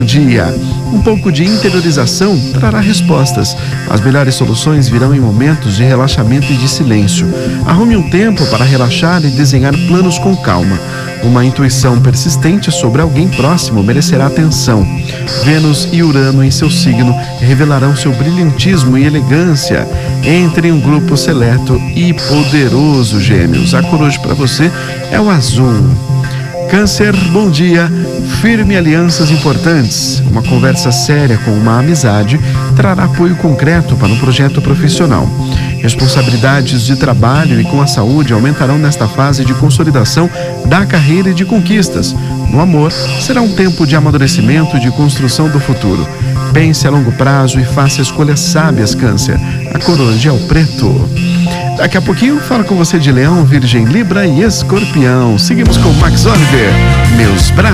dia. Um pouco de interiorização trará respostas. As melhores soluções virão em momentos de relaxamento e de silêncio. Arrume um tempo para relaxar e desenhar planos com calma. Uma intuição persistente sobre alguém próximo merecerá atenção. Vênus e Urano em seu signo revelarão seu brilhantismo e elegância. Entre em um grupo seleto e poderoso, Gêmeos. A cor hoje para você é o azul. Câncer, bom dia. Firme alianças importantes. Uma conversa séria com uma amizade trará apoio concreto para um projeto profissional. Responsabilidades de trabalho e com a saúde aumentarão nesta fase de consolidação da carreira e de conquistas. No amor, será um tempo de amadurecimento e de construção do futuro. Pense a longo prazo e faça escolhas sábias, Câncer. A cor hoje é o preto. Daqui a pouquinho falo com você de Leão, Virgem, Libra e Escorpião. Seguimos com Max Oliver. Meus braços.